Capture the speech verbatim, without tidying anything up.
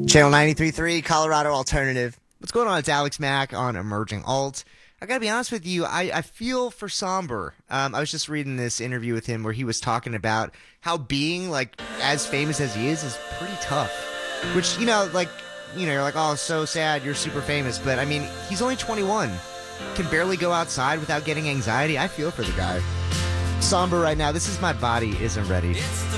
Channel ninety-three point three, Colorado Alternative. What's going on? It's Alex Mack on Emerging Alt. I gotta be honest with you, I, I feel for Somber. Um, I was just reading this interview with him where he was talking about how being like as famous as he is is pretty tough. Which, you know, like, you know, you're like, oh, so sad, you're super famous. But I mean, he's only twenty-one. Can barely go outside without getting anxiety. I feel for the guy. Somber right now. This is My Body Isn't Ready. It's the